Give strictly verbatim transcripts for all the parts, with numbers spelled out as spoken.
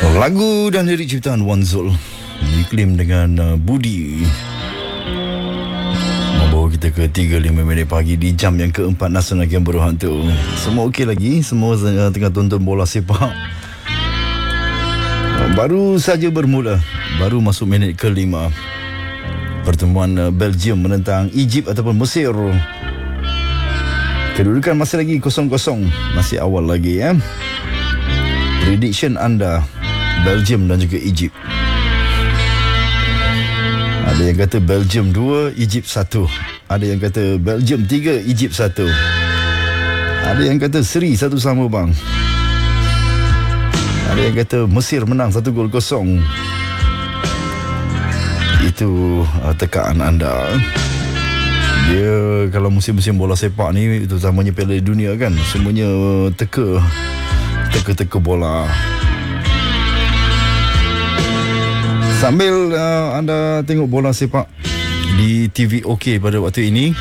Lagu dan lirik ciptaan Wan Zul diklaim dengan uh, Budi membawa kita ke tiga puluh lima minit pagi di jam yang keempat Nasional Game Berhantu. Semua okey lagi? Semua uh, tengah tonton bola sepak. uh, Baru saja bermula, baru masuk minit kelima. Pertemuan uh, Belgium menentang Egypt ataupun Mesir. Kedudukan masih lagi kosong kosong, masih awal lagi ya. Prediction anda Belgium dan juga Egypt. Ada yang kata Belgium dua, Egypt satu. Ada yang kata Belgium tiga, Egypt satu. Ada yang kata seri satu sama bang. Ada yang kata Mesir menang satu gol kosong. Itu uh, tekaan anda. Dia kalau musim-musim bola sepak ni, terutamanya Piala Dunia kan, semuanya teka Teka-teka bola. Sambil uh, anda tengok bola sepak di T V OK pada waktu ini,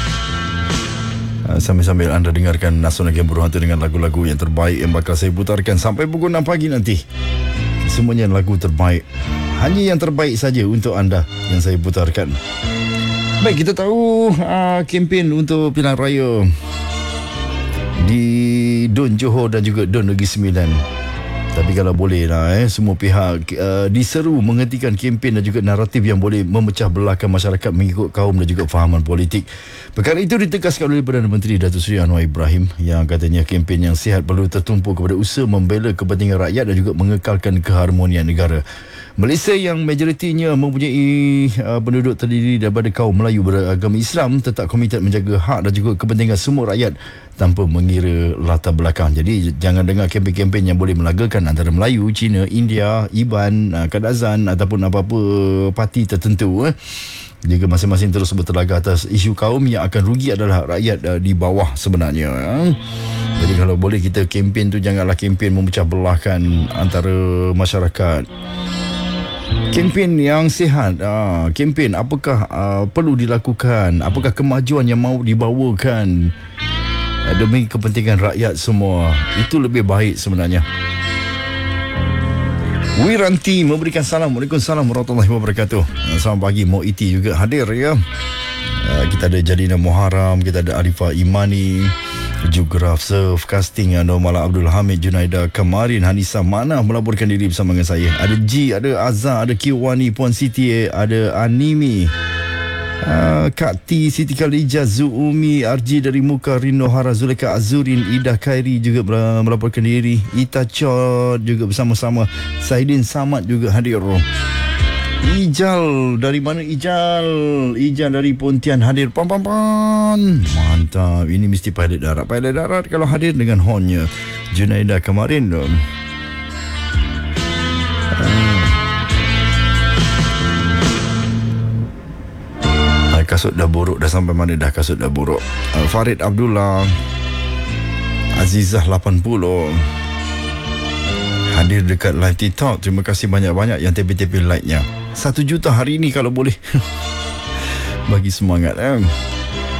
uh, sambil-sambil anda dengarkan Nasional Game Berhantu dengan lagu-lagu yang terbaik yang bakal saya putarkan sampai pukul enam pagi nanti. Semuanya lagu terbaik, hanya yang terbaik saja untuk anda yang saya putarkan. Baik, kita tahu uh, kempen untuk pilihan raya di Dun Johor dan juga Dun Negeri Sembilan. Tapi kalau boleh lah eh, semua pihak uh, diseru menghentikan kempen dan juga naratif yang boleh memecah belahkan masyarakat mengikut kaum dan juga fahaman politik. Perkara itu ditegaskan oleh Perdana Menteri Datuk Seri Anwar Ibrahim yang katanya kempen yang sihat perlu tertumpu kepada usaha membela kepentingan rakyat dan juga mengekalkan keharmonian negara. Malaysia yang majoritinya mempunyai uh, penduduk terdiri daripada kaum Melayu beragama Islam tetap komited menjaga hak dan juga kepentingan semua rakyat tanpa mengira latar belakang. Jadi jangan dengar kempen-kempen yang boleh melagakan antara Melayu, Cina, India, Iban, uh, Kadazan ataupun apa-apa parti tertentu. Eh. Jika masing-masing terus bertelaga atas isu kaum, yang akan rugi adalah rakyat uh, di bawah sebenarnya. Eh. Jadi kalau boleh kita kempen tu janganlah kempen memecah belahkan antara masyarakat. Kempen yang sihat, ah, kempen apakah ah, perlu dilakukan, apakah kemajuan yang mahu dibawakan ah, demi kepentingan rakyat semua, itu lebih baik sebenarnya. Wiranti memberikan salam. Waalaikumsalam warahmatullahi wabarakatuh. Selamat pagi. Moiti juga hadir ya. ah, Kita ada Jalina Muharram, kita ada Arifah Imani, Geograf Surf Casting, Normala Abdul Hamid, Junaida Kamarin, Hanisa Mana melaporkan diri bersama dengan saya. Ada G, ada Azhar, ada Kiwani, Puan Siti, ada Animi, uh, Kak T, Siti Khalijah, Zuumi, R J dari Muka, Rino Hara, Zuleka Azurin, Ida Khairi juga melaporkan diri. Ita Chod juga bersama-sama. Saidin Samad juga hadir. Ijal, dari mana Ijal? Ijal dari Pontian hadir. Pam pam pam. Mantap. Ini mesti pilot darat. Pilot darat kalau hadir dengan hornnya. Junaida kemarin dong. Ah. Kasut dah buruk. Dah sampai mana dah kasut dah buruk. uh, Farid Abdullah, Azizah lapan puluh hadir dekat live TikTok. Terima kasih banyak-banyak yang tepi-tepi like-nya. Satu juta hari ini kalau boleh. Bagi semangat eh.